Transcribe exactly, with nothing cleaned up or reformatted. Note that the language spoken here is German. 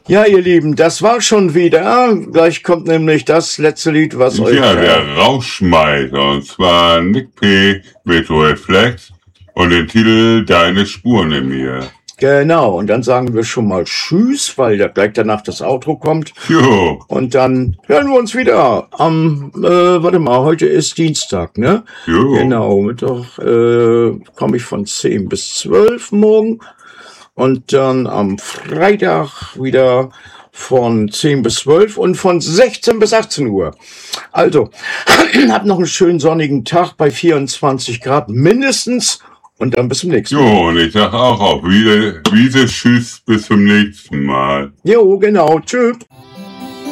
Ja, ihr Lieben, das war schon wieder. Gleich kommt nämlich das letzte Lied, was euch... Ja, der Rauschmeißer, und zwar Nick P. mit Reflex und den Titel Deine Spuren in mir. Genau, und dann sagen wir schon mal Tschüss, weil ja gleich danach das Outro kommt. Jo. Und dann hören wir uns wieder am, äh, warte mal, heute ist Dienstag, ne? Jo. Genau, Mittwoch äh, komme ich von zehn bis zwölf morgen. Und dann am Freitag wieder von zehn bis zwölf und von sechzehn bis achtzehn Uhr. Also, habt noch einen schönen sonnigen Tag bei vierundzwanzig Grad mindestens. Und dann bis zum nächsten Mal. Jo, und ich sag auch auf Wiese, Wiese, tschüss, bis zum nächsten Mal. Jo, genau, tschüss.